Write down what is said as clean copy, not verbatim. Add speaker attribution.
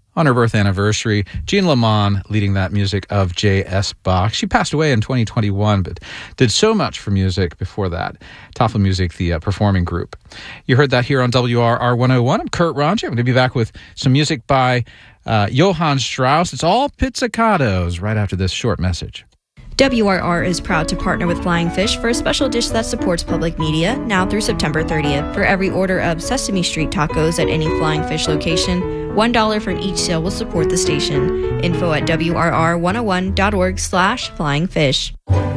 Speaker 1: on her birth anniversary. Jean Lamont leading that music of J.S. Bach. She passed away in 2021, but did so much for music before that. Tafel Music, the performing group. You heard that here on WRR 101. I'm Kurt Ronji. I'm going to be back with some music by Johann Strauss. It's all pizzicatos right after this short message.
Speaker 2: WRR is proud to partner with Flying Fish for a special dish that supports public media now through September 30th. For every order of Sesame Street tacos at any Flying Fish location, $1 from each sale will support the station. Info at WRR101.org/flyingfish.